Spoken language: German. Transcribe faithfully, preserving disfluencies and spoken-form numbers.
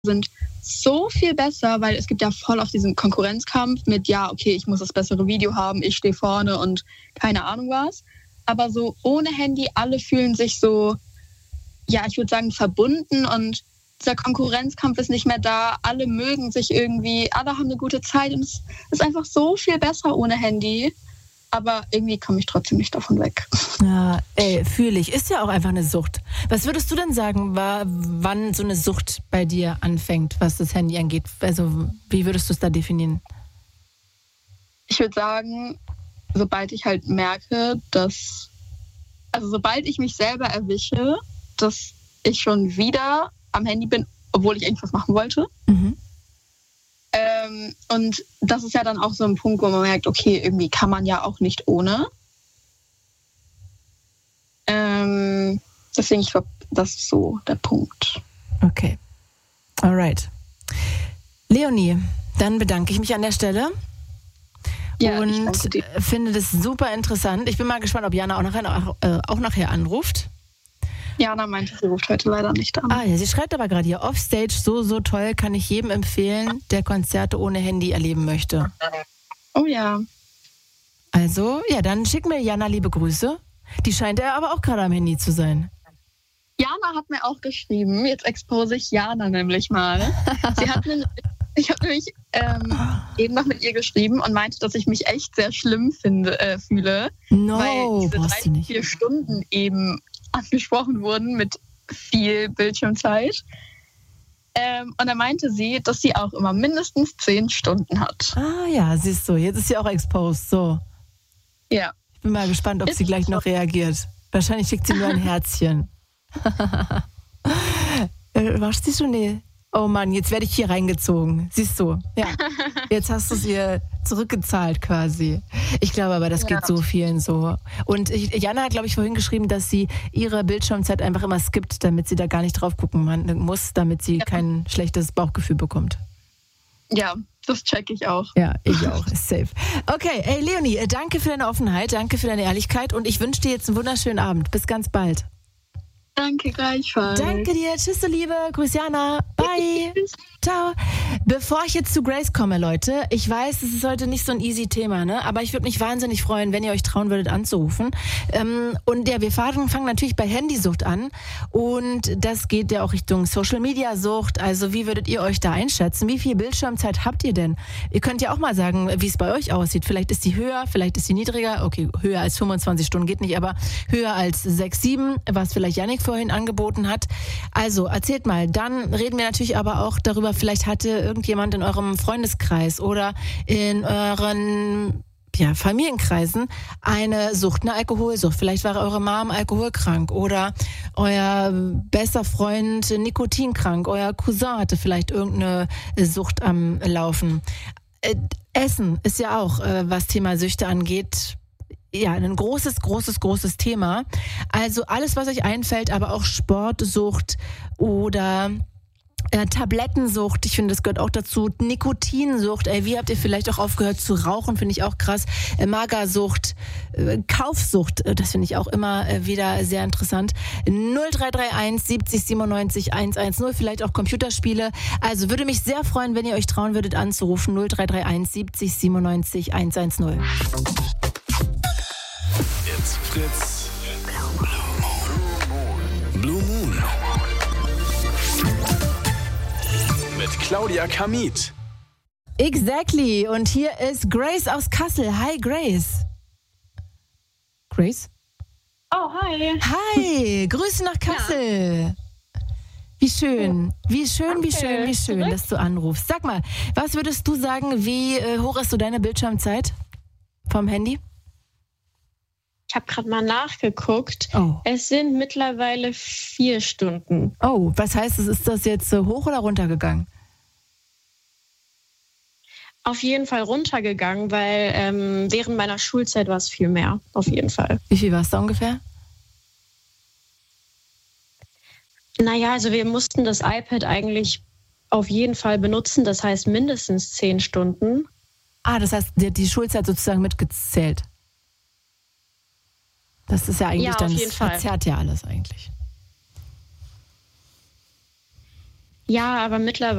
sind so viel besser, weil es gibt ja voll auf diesen Konkurrenzkampf mit, ja, okay, ich muss das bessere Video haben, ich stehe vorne und keine Ahnung was. Aber so ohne Handy, alle fühlen sich so, ja, ich würde sagen, verbunden und dieser Konkurrenzkampf ist nicht mehr da. Alle mögen sich irgendwie, alle haben eine gute Zeit und es ist einfach so viel besser ohne Handy. Aber irgendwie komme ich trotzdem nicht davon weg. Ja, ey, fühle ich. Ist ja auch einfach eine Sucht. Was würdest du denn sagen, war, wann so eine Sucht bei dir anfängt, was das Handy angeht? Also, wie würdest du es da definieren? Ich würde sagen, sobald ich halt merke, dass, also sobald ich mich selber erwische, dass ich schon wieder am Handy bin, obwohl ich eigentlich was machen wollte. Mhm. Ähm, und das ist ja dann auch so ein Punkt, wo man merkt, okay, irgendwie kann man ja auch nicht ohne. Ähm, deswegen, ich glaube, das ist so der Punkt. Okay. Alright. Leonie, dann bedanke ich mich an der Stelle. Ja, und finde das super interessant. Ich bin mal gespannt, ob Jana auch nachher, äh, auch nachher anruft. Jana meinte, sie ruft heute leider nicht an. Ah ja, sie schreibt aber gerade hier, Offstage, so, so toll, kann ich jedem empfehlen, der Konzerte ohne Handy erleben möchte. Oh ja. Also, ja, dann schick mir Jana liebe Grüße. Die scheint ja aber auch gerade am Handy zu sein. Jana hat mir auch geschrieben, jetzt expose ich Jana nämlich mal. Sie hat mir, ich habe nämlich ähm, eben noch mit ihr geschrieben und meinte, dass ich mich echt sehr schlimm finde, äh, fühle. No, weil diese brauchst drei, du nicht. vier Stunden eben angesprochen wurden mit viel Bildschirmzeit. Ähm, und da meinte sie, dass sie auch immer mindestens zehn Stunden hat. Ah ja, siehst du, jetzt ist sie auch exposed. So. Ja. Ich bin mal gespannt, ob ist sie gleich noch reagiert. Wahrscheinlich schickt sie nur ein Herzchen. Warst du schon? Nee. Oh Mann, jetzt werde ich hier reingezogen. Siehst du? Ja. Jetzt hast du es ihr zurückgezahlt quasi. Ich glaube aber, das ja. geht so vielen so. Und ich, Jana hat, glaube ich, vorhin geschrieben, dass sie ihre Bildschirmzeit einfach immer skippt, damit sie da gar nicht drauf gucken muss, damit sie ja. kein schlechtes Bauchgefühl bekommt. Ja, das check ich auch. Ja, ich auch. Ist safe. Okay, hey Leonie, danke für deine Offenheit, danke für deine Ehrlichkeit und ich wünsche dir jetzt einen wunderschönen Abend. Bis ganz bald. Danke gleichfalls. Danke dir. Tschüss, du Liebe. Grüß Jana. Bye. Ciao. Bevor ich jetzt zu Grace komme, Leute, ich weiß, es ist heute nicht so ein easy Thema, ne? Aber ich würde mich wahnsinnig freuen, wenn ihr euch trauen würdet, anzurufen. Ähm, und ja, wir fangen, fangen natürlich bei Handysucht an. Und das geht ja auch Richtung Social-Media-Sucht. Also wie würdet ihr euch da einschätzen? Wie viel Bildschirmzeit habt ihr denn? Ihr könnt ja auch mal sagen, wie es bei euch aussieht. Vielleicht ist die höher, vielleicht ist die niedriger. Okay, höher als fünfundzwanzig Stunden geht nicht, aber höher als sechs, sieben, was vielleicht Yannick vorhin angeboten hat. Also erzählt mal. Dann reden wir natürlich aber auch darüber, vielleicht hatte irgendjemand in eurem Freundeskreis oder in euren ja, Familienkreisen eine Sucht, eine Alkoholsucht. Vielleicht war eure Mom alkoholkrank oder euer bester Freund nikotinkrank. Euer Cousin hatte vielleicht irgendeine Sucht am Laufen. Essen ist ja auch, was Thema Süchte angeht, ja, ein großes, großes, großes Thema. Also alles, was euch einfällt, aber auch Sportsucht oder äh, Tablettensucht, ich finde, das gehört auch dazu. Nikotinsucht, ey, wie habt ihr vielleicht auch aufgehört zu rauchen, finde ich auch krass. Äh, Magersucht, äh, Kaufsucht, äh, das finde ich auch immer äh, wieder sehr interessant. null drei drei eins siebzig siebenundneunzig hundertzehn, vielleicht auch Computerspiele. Also würde mich sehr freuen, wenn ihr euch trauen würdet anzurufen. null drei drei eins siebzig siebenundneunzig hundertzehn. Jetzt Fritz. Blue Moon. Mit Claudia Kamit. Exactly. Und hier ist Grace aus Kassel. Hi, Grace. Grace? Oh, hi. Hi. Grüße nach Kassel. Ja. Wie schön. Wie schön, wie schön, wie schön, dass du anrufst. Sag mal, was würdest du sagen, wie äh, hoch ist so deine Bildschirmzeit vom Handy? Ich habe gerade mal nachgeguckt. Oh. Es sind mittlerweile vier Stunden. Oh, was heißt es? Ist das jetzt hoch oder runtergegangen? Auf jeden Fall runtergegangen, weil ähm, während meiner Schulzeit war es viel mehr. Auf jeden Fall. Wie viel war es da ungefähr? Naja, also wir mussten das iPad eigentlich auf jeden Fall benutzen. Das heißt mindestens zehn Stunden. Ah, das heißt, die, die Schulzeit sozusagen mitgezählt. Das ist ja eigentlich ja, dann, auf jeden das Fall. verzerrt ja alles eigentlich. Ja, aber mittlerweile